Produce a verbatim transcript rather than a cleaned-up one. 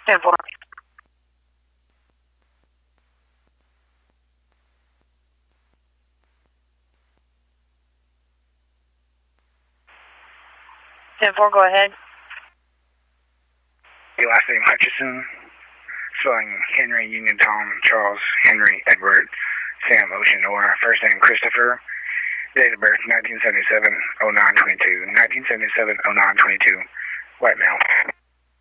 ten four. ten four, go ahead. Your last name Hutchison, spelling Henry, Union, Tom, Charles, Henry, Edward, Sam, Ocean, Nora. First name Christopher. Date of birth nineteen seventy-seven oh nine twenty-two. nineteen seventy-seven oh nine twenty-two. White male.